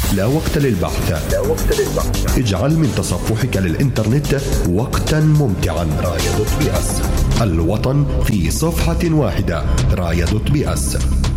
لا وقت للبحث. اجعل من تصفحك للإنترنت وقتا ممتعا. راية.بي اس، الوطن في صفحة واحدة. راية.بي اس.